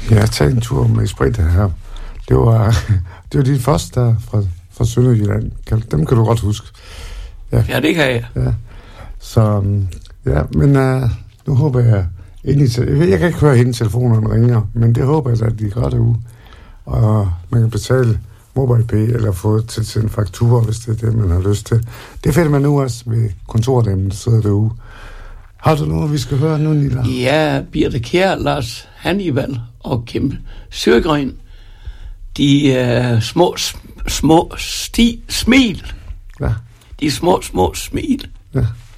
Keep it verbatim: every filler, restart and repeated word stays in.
Jeg har taget en tur med sprit her. Det var, det var de første der fra, fra Sønderjylland. Dem kan du godt huske. Ja, ja det kan jeg. Ja. Så, ja, men uh, nu håber jeg... Jeg kan ikke høre hende, telefonerne ringer, men det håber jeg, at de gør derude. Og man kan betale MobilePay eller få til sin faktura, hvis det er det, man har lyst til. Det finder man nu også ved kontordæmmen, der sidder derude. Har du noget, vi skal høre nu, Nilla? Ja, Birte Kjær, Lars Hannibal og Kim Sørgren. De uh, små, små sti, smil. Ja. De små, små smil. Ja.